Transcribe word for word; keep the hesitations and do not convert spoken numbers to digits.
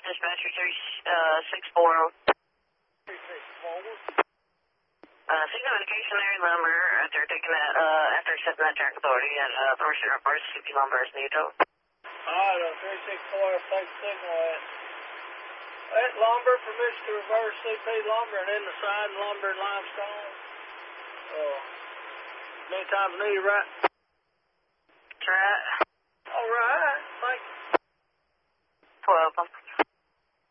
Dispatcher three six four zero. three six four. Uh, signal indication area lumber after taking that, uh, after accepting that track authority and, uh, permission to reverse C P lumber is needed. Alright, uh, three six four, take signal at. At lumber, permission to reverse C P lumber and in the side lumber and limestone. Uh, many times needed, right? That's right.